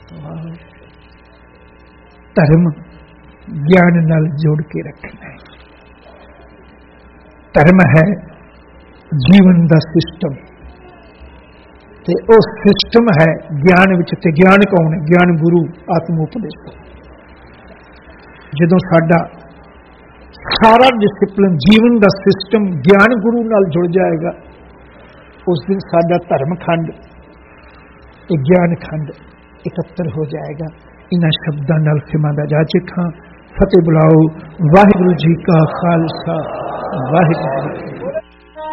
धर्म ज्ञान नाल जोड़ के रखना है। धर्म है जीवन का सिस्टम, ते वो सिस्टम है ज्ञान विच। ते ज्ञान कौन है? ज्ञान गुरु आत्मोपदेश। जदों साडा सारा डिसिपलिन जीवन का सिस्टम ज्ञान गुरु नाल जुड़ जाएगा, उस दिन साडा धर्म खंड ते ज्ञान खंड इकट्ठा हो जाएगा। इन्हां शब्दां नाल खिमा दा जाचक हां। फतेह बुलाओ। वाहिगुरू जी का खालसा, वाहिगुरू जी।